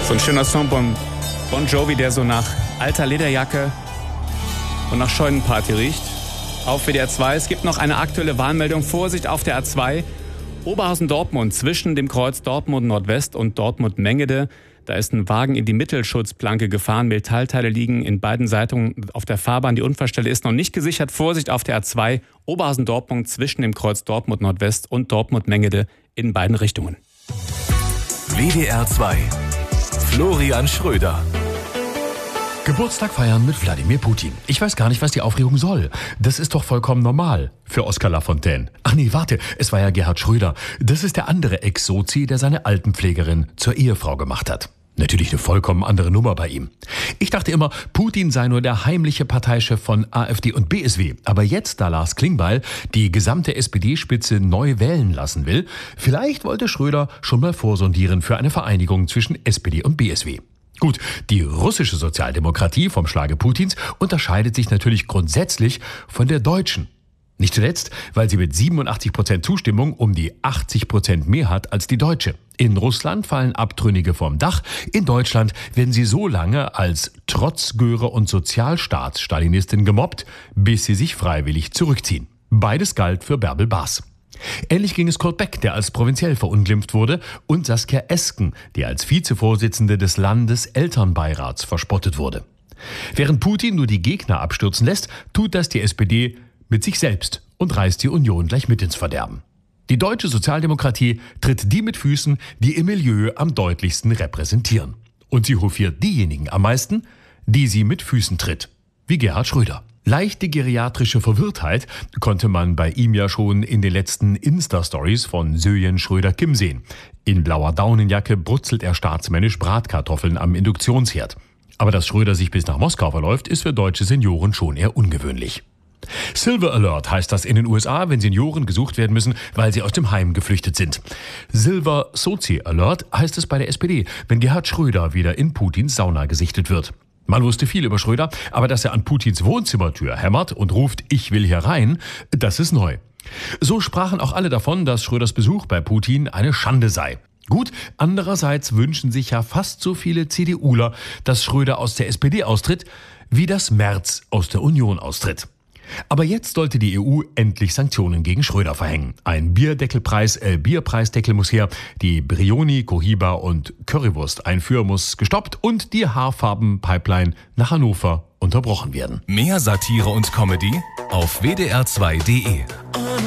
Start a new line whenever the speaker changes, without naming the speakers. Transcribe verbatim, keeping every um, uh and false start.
So ein schöner Song von Bon Jovi, der so nach alter Lederjacke und nach Scheunenparty riecht. Auf W D R zwei. Es gibt noch eine aktuelle Warnmeldung. Vorsicht auf der A zwei. Oberhausen-Dortmund zwischen dem Kreuz Dortmund-Nordwest und Dortmund-Mengede. Da ist ein Wagen in die Mittelschutzplanke gefahren. Metallteile liegen in beiden Seiten auf der Fahrbahn. Die Unfallstelle ist noch nicht gesichert. Vorsicht auf der A zwei. Oberhausen-Dortmund zwischen dem Kreuz Dortmund-Nordwest und Dortmund-Mengede in beiden Richtungen.
W D R zwei. Florian Schröder.
Geburtstag feiern mit Wladimir Putin. Ich weiß gar nicht, was die Aufregung soll. Das ist doch vollkommen normal für Oskar Lafontaine. Ach nee, warte, es war ja Gerhard Schröder. Das ist der andere Ex-Sozi, der seine Altenpflegerin zur Ehefrau gemacht hat. Natürlich eine vollkommen andere Nummer bei ihm. Ich dachte immer, Putin sei nur der heimliche Parteichef von AfD und B S W. Aber jetzt, da Lars Klingbeil die gesamte S P D-Spitze neu wählen lassen will, vielleicht wollte Schröder schon mal vorsondieren für eine Vereinigung zwischen S P D und B S W. Gut, die russische Sozialdemokratie vom Schlage Putins unterscheidet sich natürlich grundsätzlich von der deutschen. Nicht zuletzt, weil sie mit siebenundachtzig Prozent Zustimmung um die achtzig Prozent mehr hat als die deutsche. In Russland fallen Abtrünnige vom Dach. In Deutschland werden sie so lange als Trotzgöre und Sozialstaats-Stalinistin gemobbt, bis sie sich freiwillig zurückziehen. Beides galt für Bärbel Baas. Ähnlich ging es Kurt Beck, der als Provinziell verunglimpft wurde, und Saskia Esken, die als Vizevorsitzende des Landeselternbeirats verspottet wurde. Während Putin nur die Gegner abstürzen lässt, tut das die S P D mit sich selbst und reißt die Union gleich mit ins Verderben. Die deutsche Sozialdemokratie tritt die mit Füßen, die im Milieu am deutlichsten repräsentieren. Und sie hofiert diejenigen am meisten, die sie mit Füßen tritt, wie Gerhard Schröder. Leichte geriatrische Verwirrtheit konnte man bei ihm ja schon in den letzten Insta-Stories von Söjen Schröder-Kim sehen. In blauer Daunenjacke brutzelt er staatsmännisch Bratkartoffeln am Induktionsherd. Aber dass Schröder sich bis nach Moskau verläuft, ist für deutsche Senioren schon eher ungewöhnlich. Silver Alert heißt das in den U S A, wenn Senioren gesucht werden müssen, weil sie aus dem Heim geflüchtet sind. Silver Sozi Alert heißt es bei der S P D, wenn Gerhard Schröder wieder in Putins Sauna gesichtet wird. Man wusste viel über Schröder, aber dass er an Putins Wohnzimmertür hämmert und ruft, ich will hier rein, das ist neu. So sprachen auch alle davon, dass Schröders Besuch bei Putin eine Schande sei. Gut, andererseits wünschen sich ja fast so viele CDUler, dass Schröder aus der S P D austritt, wie dass Merz aus der Union austritt. Aber jetzt sollte die E U endlich Sanktionen gegen Schröder verhängen. Ein Bierdeckelpreis, äh, Bierpreisdeckel muss her, die Brioni, Cohiba und Currywurst-Einfuhr muss gestoppt und die Haarfarben-Pipeline nach Hannover unterbrochen werden.
Mehr Satire und Comedy auf W D R zwei punkt de.